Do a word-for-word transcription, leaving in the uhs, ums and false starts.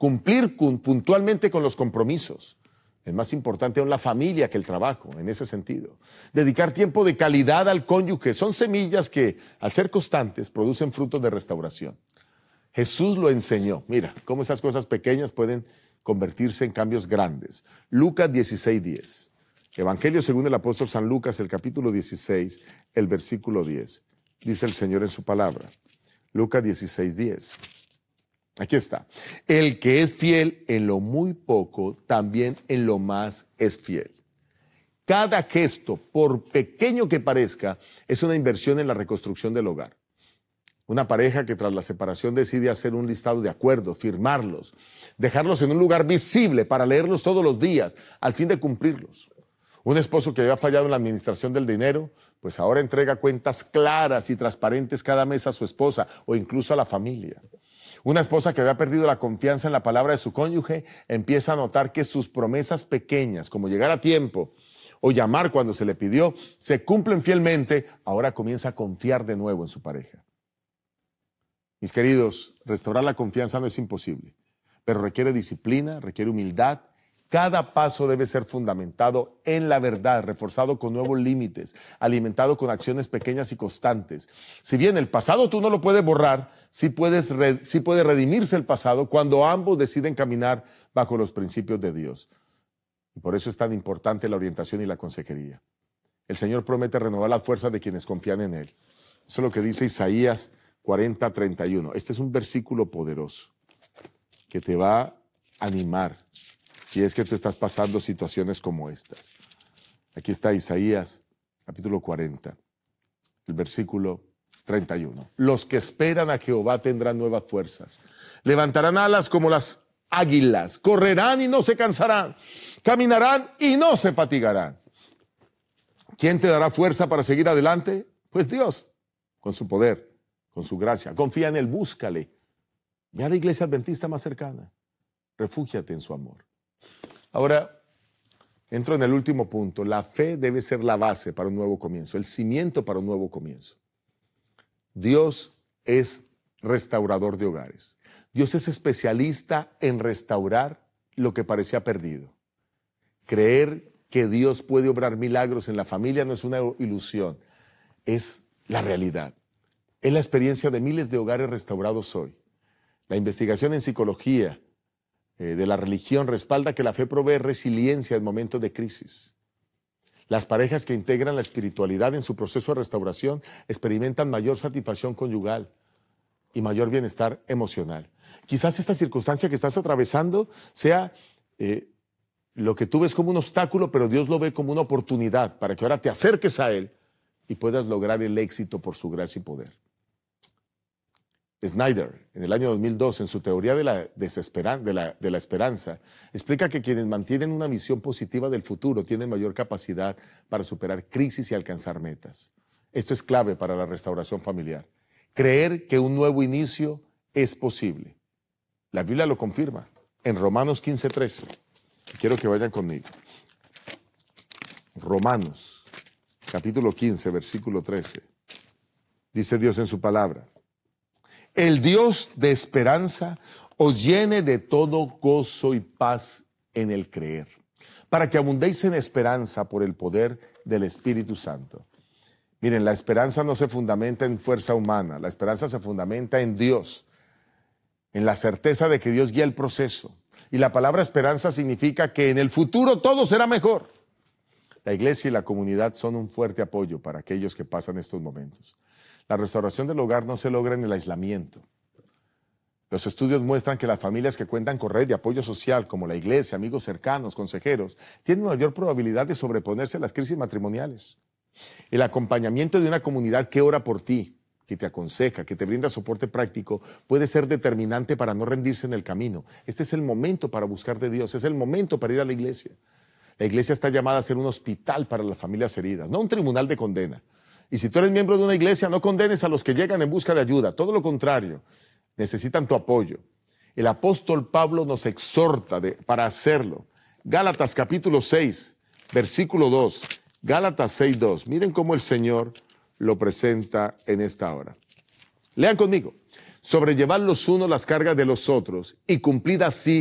cumplir puntualmente con los compromisos. Es más importante aún la familia que el trabajo, en ese sentido. Dedicar tiempo de calidad al cónyuge son semillas que, al ser constantes, producen frutos de restauración. Jesús lo enseñó. Mira, cómo esas cosas pequeñas pueden convertirse en cambios grandes. Lucas dieciséis diez. Evangelio según el apóstol San Lucas, el capítulo dieciséis, el versículo diez. Dice el Señor en su palabra. Lucas dieciséis diez. Aquí está. El que es fiel en lo muy poco, también en lo más es fiel. Cada gesto, por pequeño que parezca, es una inversión en la reconstrucción del hogar. Una pareja que tras la separación decide hacer un listado de acuerdos, firmarlos, dejarlos en un lugar visible para leerlos todos los días, al fin de cumplirlos. Un esposo que había fallado en la administración del dinero, pues ahora entrega cuentas claras y transparentes cada mes a su esposa o incluso a la familia. Una esposa que había perdido la confianza en la palabra de su cónyuge empieza a notar que sus promesas pequeñas, como llegar a tiempo o llamar cuando se le pidió, se cumplen fielmente. Ahora comienza a confiar de nuevo en su pareja. Mis queridos, restaurar la confianza no es imposible, pero requiere disciplina, requiere humildad. Cada paso debe ser fundamentado en la verdad, reforzado con nuevos límites, alimentado con acciones pequeñas y constantes. Si bien el pasado tú no lo puedes borrar, sí, puedes re, sí puede redimirse el pasado cuando ambos deciden caminar bajo los principios de Dios. Y por eso es tan importante la orientación y la consejería. El Señor promete renovar las fuerzas de quienes confían en Él. Eso es lo que dice Isaías cuarenta, treinta y uno. Este es un versículo poderoso que te va a animar si es que tú estás pasando situaciones como estas. Aquí está Isaías, capítulo cuarenta, el versículo treinta y uno. Los que esperan a Jehová tendrán nuevas fuerzas. Levantarán alas como las águilas. Correrán y no se cansarán. Caminarán y no se fatigarán. ¿Quién te dará fuerza para seguir adelante? Pues Dios, con su poder, con su gracia. Confía en Él, búscale. Ve a la iglesia adventista más cercana. Refúgiate en su amor. Ahora, entro en el último punto. La fe debe ser la base para un nuevo comienzo, el cimiento para un nuevo comienzo. Dios es restaurador de hogares. Dios es especialista en restaurar lo que parecía perdido. Creer que Dios puede obrar milagros en la familia no es una ilusión, es la realidad. Es la experiencia de miles de hogares restaurados hoy. La investigación en psicología de la religión respalda que la fe provee resiliencia en momentos de crisis. Las parejas que integran la espiritualidad en su proceso de restauración experimentan mayor satisfacción conyugal y mayor bienestar emocional. Quizás esta circunstancia que estás atravesando sea eh, lo que tú ves como un obstáculo, pero Dios lo ve como una oportunidad para que ahora te acerques a Él y puedas lograr el éxito por su gracia y poder. Snyder, en el año dos mil dos, en su teoría de la, desesperan- de, la, de la esperanza, explica que quienes mantienen una visión positiva del futuro tienen mayor capacidad para superar crisis y alcanzar metas. Esto es clave para la restauración familiar. Creer que un nuevo inicio es posible. La Biblia lo confirma en Romanos quince, trece. Quiero que vayan conmigo. Romanos, capítulo quince, versículo trece. Dice Dios en su palabra: el Dios de esperanza os llene de todo gozo y paz en el creer, para que abundéis en esperanza por el poder del Espíritu Santo. Miren, la esperanza no se fundamenta en fuerza humana, la esperanza se fundamenta en Dios, en la certeza de que Dios guía el proceso. Y la palabra esperanza significa que en el futuro todo será mejor. La iglesia y la comunidad son un fuerte apoyo para aquellos que pasan estos momentos. La restauración del hogar no se logra en el aislamiento. Los estudios muestran que las familias que cuentan con red de apoyo social, como la iglesia, amigos cercanos, consejeros, tienen mayor probabilidad de sobreponerse a las crisis matrimoniales. El acompañamiento de una comunidad que ora por ti, que te aconseja, que te brinda soporte práctico, puede ser determinante para no rendirse en el camino. Este es el momento para buscar de Dios, es el momento para ir a la iglesia. La iglesia está llamada a ser un hospital para las familias heridas, no un tribunal de condena. Y si tú eres miembro de una iglesia, no condenes a los que llegan en busca de ayuda. Todo lo contrario, necesitan tu apoyo. El apóstol Pablo nos exhorta de, para hacerlo. Gálatas capítulo seis, versículo dos. Gálatas seis, dos. Miren cómo el Señor lo presenta en esta hora. Lean conmigo. sobrellevar los unos las cargas de los otros y cumplir así